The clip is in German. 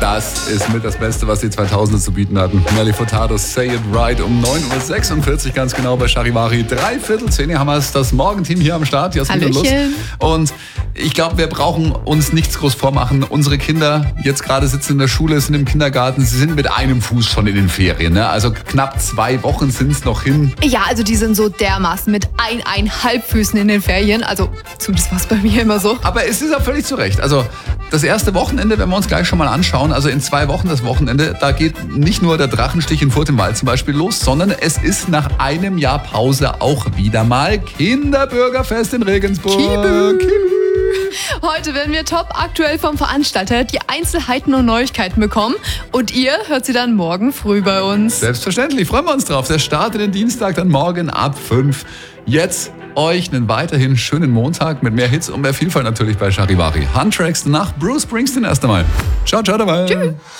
Das ist mit das Beste, was die 2000er zu bieten hatten. Nelly Furtado, Say It Right, um 9.46 Uhr ganz genau bei Charivari. 9:45 haben wir es, das Morgenteam hier am Start. Jasmin und Lust. Und ich glaube, wir brauchen uns nichts groß vormachen. Unsere Kinder jetzt gerade sitzen in der Schule, sind im Kindergarten. Sie sind mit einem Fuß schon in den Ferien. Ne? Also knapp 2 Wochen sind es noch hin. Ja, also die sind so dermaßen mit 1,5 Füßen in den Ferien. Also zumindest war es bei mir immer so. Aber es ist auch völlig zu Recht. Also das erste Wochenende, wenn wir uns gleich schon mal anschauen, also in 2 Wochen das Wochenende, da geht nicht nur der Drachenstich in Furth im Wald zum Beispiel los, sondern es ist nach einem Jahr Pause auch wieder mal Kinderbürgerfest in Regensburg. Kibu. Heute werden wir top aktuell vom Veranstalter die Einzelheiten und Neuigkeiten bekommen. Und ihr hört sie dann morgen früh bei uns. Selbstverständlich, freuen wir uns drauf. Der Start in den Dienstag dann morgen ab 5. Jetzt euch einen weiterhin schönen Montag mit mehr Hits und mehr Vielfalt natürlich bei Charivari. Handtracks nach Bruce Springsteen erst einmal. Ciao, ciao dabei. Tschüss.